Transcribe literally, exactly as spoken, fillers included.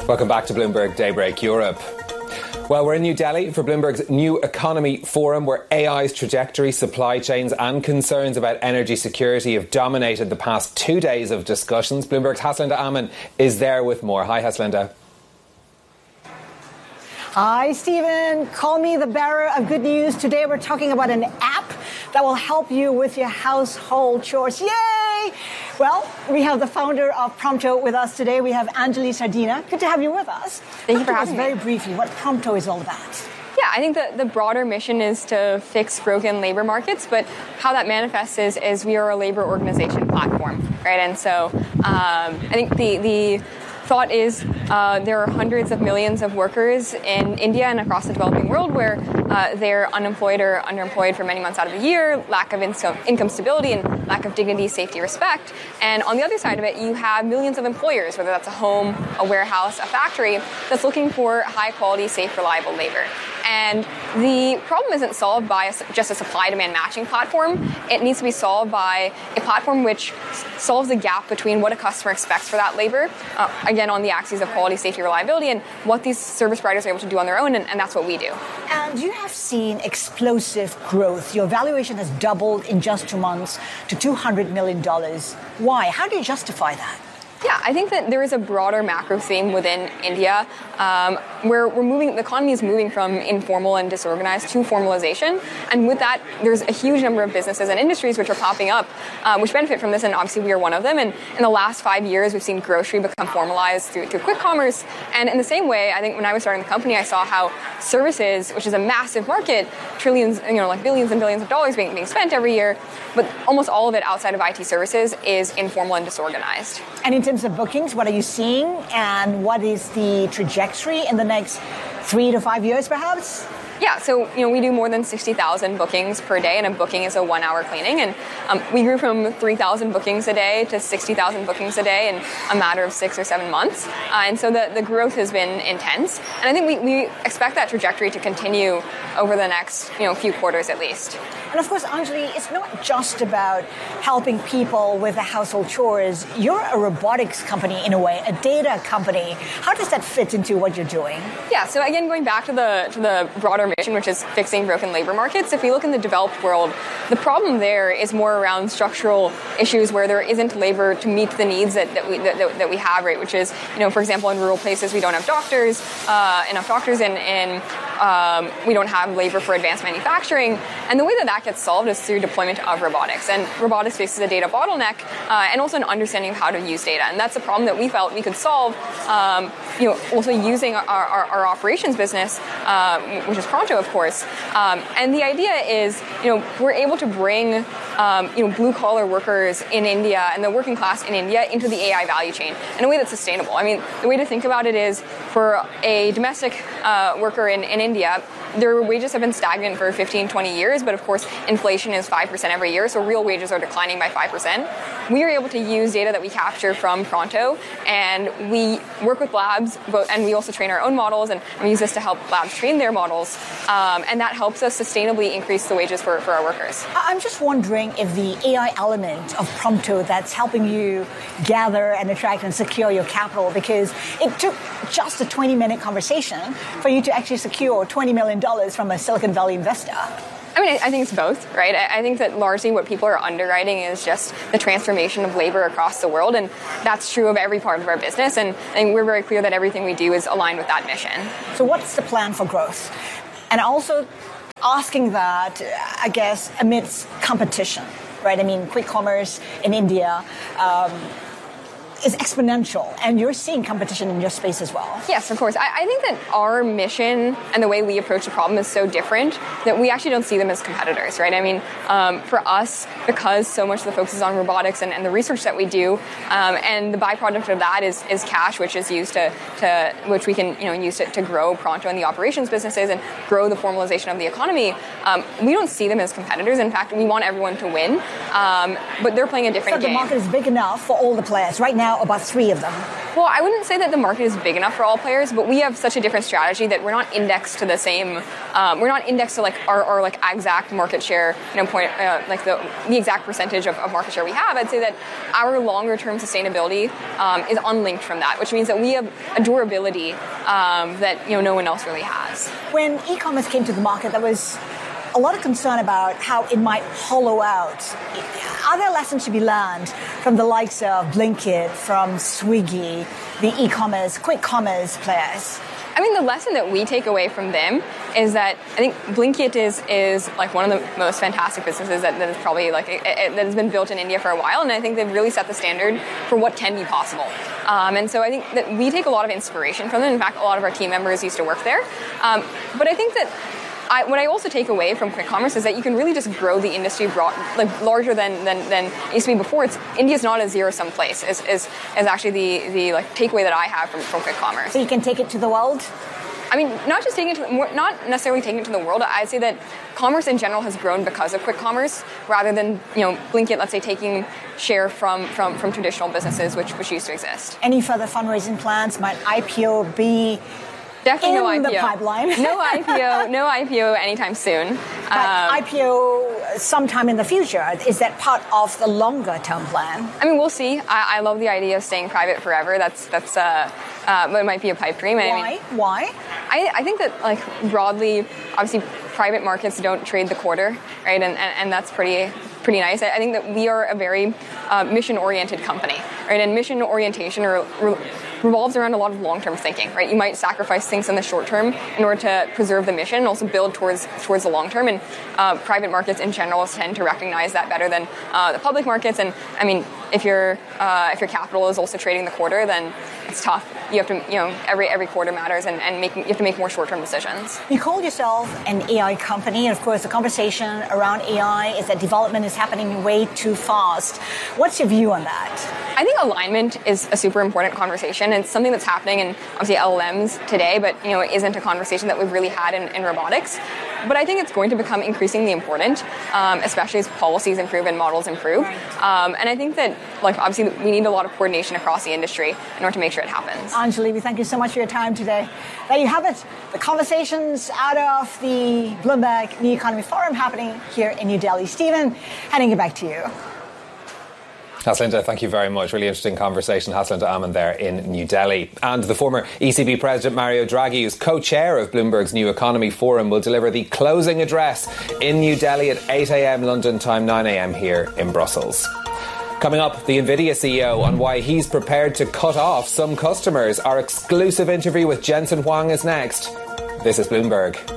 Welcome back to Bloomberg Daybreak Europe. Well, we're in New Delhi for Bloomberg's New Economy Forum, where A I's trajectory, supply chains and concerns about energy security have dominated the past two days of discussions. Bloomberg's Haslinda Aman is there with more. Hi, Haslinda. Hi, Stephen. Call me the bearer of good news. Today we're talking about an app that will help you with your household chores. Yay! Well, we have the founder of Prompto with us today. We have Anjali Sardina. Good to have you with us. Thank you for having me. me. Very briefly, what Prompto is all about. Yeah, I think that the broader mission is to fix broken labor markets, but how that manifests is, is we are a labor organization platform, right? And so um, I think the the thought is uh, there are hundreds of millions of workers in India and across the developing world where uh, they're unemployed or underemployed for many months out of the year, lack of income, income stability and lack of dignity, safety, respect. And on the other side of it, you have millions of employers, whether that's a home, a warehouse, a factory, that's looking for high-quality, safe, reliable labor. And the problem isn't solved by a, just a supply-demand matching platform. It needs to be solved by a platform which solves the gap between what a customer expects for that labor, uh, again, on the axes of quality, safety, reliability, and what these service providers are able to do on their own, and, and that's what we do. And you have seen explosive growth. Your valuation has doubled in just two months to two hundred million dollars. Why? How do you justify that? Yeah, I think that there is a broader macro theme within India um, where we're moving, the economy is moving from informal and disorganized to formalization. And with that, there's a huge number of businesses and industries which are popping up, um, which benefit from this. And obviously, we are one of them. And in the last five years, we've seen grocery become formalized through, through quick commerce. And in the same way, I think when I was starting the company, I saw how services, which is a massive market, trillions, you know, like billions and billions of dollars being, being spent every year, but almost all of it outside of I T services is informal and disorganized. And in terms of bookings, what are you seeing, and what is the trajectory in the next three to five years, perhaps? Yeah, so you know we do more than sixty thousand bookings per day, and a booking is a one-hour cleaning. And um, we grew from three thousand bookings a day to sixty thousand bookings a day in a matter of six or seven months. Uh, and so the, the growth has been intense. And I think we, we expect that trajectory to continue over the next you know few quarters at least. And of course, Anjali, it's not just about helping people with the household chores. You're a robotics company in a way, a data company. How does that fit into what you're doing? Yeah, so again, going back to the to the broader mission, which is fixing broken labor markets, if you look in the developed world, the problem there is more around structural issues where there isn't labor to meet the needs that, that we that, that we have, right? Which is, you know, for example, in rural places, we don't have doctors, uh, enough doctors, and, and um, we don't have labor for advanced manufacturing. And the way that that gets solved is through deployment of robotics. And robotics faces a data bottleneck uh, and also an understanding of how to use data. And that's a problem that we felt we could solve, um, you know, also using our, our, our operations business, uh, which is Prompto, of course. Um, and the idea is, you know, we're able to bring, um, you know, blue-collar workers in India and the working class in India into the A I value chain in a way that's sustainable. I mean, the way to think about it is for a domestic uh, worker in, in India, their wages have been stagnant for fifteen, twenty years, but of course, inflation is five percent every year, so real wages are declining by five percent. We are able to use data that we capture from Prompto, and we work with labs, but, and we also train our own models, and we use this to help labs train their models, um, and that helps us sustainably increase the wages for, for our workers. I'm just wondering if the A I element of Prompto that's helping you gather and attract and secure your capital, because it took just a twenty-minute conversation for you to actually secure twenty million dollars from a Silicon Valley investor. I mean, I think it's both, right? I think that largely what people are underwriting is just the transformation of labor across the world, and that's true of every part of our business, and I think we're very clear that everything we do is aligned with that mission. So what's the plan for growth? And also asking that, I guess, amidst competition, right? I mean, quick commerce in India, um, is exponential, and you're seeing competition in your space as well. Yes, of course. I, I think that our mission and the way we approach the problem is so different that we actually don't see them as competitors, right? I mean, um, for us, because so much of the focus is on robotics and, and the research that we do, um, and the byproduct of that is, is cash, which is used to, to which we can you know use to, to grow Prompto and the operations businesses and grow the formalization of the economy. Um, we don't see them as competitors. In fact, we want everyone to win, um, but they're playing a different game. So the game. market is big enough for all the players right now. About three of them. Well, I wouldn't say that the market is big enough for all players, but we have such a different strategy that we're not indexed to the same. Um, we're not indexed to like our, our like exact market share, you know, point uh, like the the exact percentage of, of market share we have. I'd say that our longer term sustainability um, is unlinked from that, which means that we have a durability um, that you know no one else really has. When e-commerce came to the market, there was a lot of concern about how it might hollow out. Are there lessons to be learned from the likes of Blinkit, from Swiggy, the e-commerce, quick commerce players? I mean, the lesson that we take away from them is that I think Blinkit is is like one of the most fantastic businesses that, that is probably like it, it, that has been built in India for a while, and I think they've really set the standard for what can be possible. Um, and so I think that we take a lot of inspiration from them. In fact, a lot of our team members used to work there. Um, but I think that I, what I also take away from quick commerce is that you can really just grow the industry broad, like larger than, than, than it used to be before. It's, India's not a zero-sum place, is, is, is actually the, the like takeaway that I have from, from quick commerce. So you can take it to the world? I mean, not just taking it to, not necessarily taking it to the world. I'd say that commerce in general has grown because of quick commerce, rather than you know Blinkit, let's say, taking share from from, from traditional businesses which which used to exist. Any further fundraising plans? Might I P O be? Definitely in no I P O. The pipeline. no I P O. No I P O anytime soon. But um, I P O sometime in the future. Is that part of the longer term plan? I mean, we'll see. I, I love the idea of staying private forever. That's that's. Uh, uh, it might be a pipe dream. Why? I mean, Why? I, I think that like broadly, obviously, private markets don't trade the quarter, right? And and, and that's pretty. pretty nice. I think that we are a very uh, mission-oriented company, right? And mission orientation re- re- revolves around a lot of long-term thinking, right? You might sacrifice things in the short term in order to preserve the mission and also build towards towards the long term. And uh, private markets in general tend to recognize that better than uh, the public markets. And I mean, if your uh, if your capital is also trading the quarter, then it's tough. You have to, you know, every every quarter matters, and, and make, you have to make more short-term decisions. You call yourself an A I company, and of course the conversation around A I is that development is happening way too fast. What's your view on that? I think alignment is a super important conversation. It's something that's happening in obviously L L Ms today, but you know, it isn't a conversation that we've really had in, in robotics. But I think it's going to become increasingly important, um, especially as policies improve and models improve. Um, and I think that, like, obviously, we need a lot of coordination across the industry in order to make sure it happens. Anjali, we thank you so much for your time today. There you have it, the conversations out of the Bloomberg New Economy Forum happening here in New Delhi. Stephen, handing it back to you. Haslinda, thank you very much. Really interesting conversation. Haslinda Aman there in New Delhi. And the former E C B President Mario Draghi, who's co-chair of Bloomberg's New Economy Forum, will deliver the closing address in New Delhi at eight a.m. London time, nine a.m. here in Brussels. Coming up, the Nvidia C E O on why he's prepared to cut off some customers. Our exclusive interview with Jensen Huang is next. This is Bloomberg.